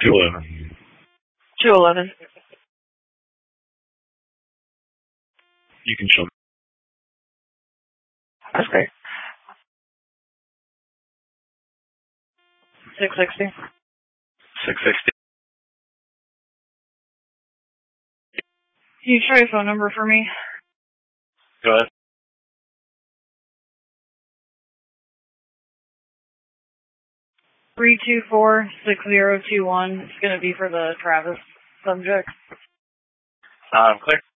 211. 211. You can show me. That's great. 660. 660. Can you try your phone number for me? Go ahead. 324-6021. It's going to be for the Travis subject. Clear.